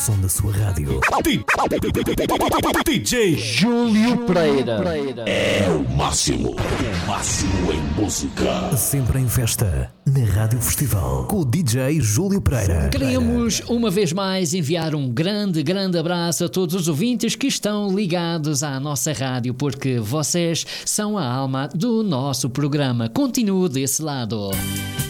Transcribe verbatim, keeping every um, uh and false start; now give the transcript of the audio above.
som da sua rádio. D J Júlio Pereira. é o máximo, o máximo em música. Sempre em festa, na Rádio Festival, com o D J Júlio Pereira. Queremos, uma vez mais, enviar um grande, grande abraço a todos os ouvintes que estão ligados à nossa rádio, porque vocês são a alma do nosso programa. Continue desse lado.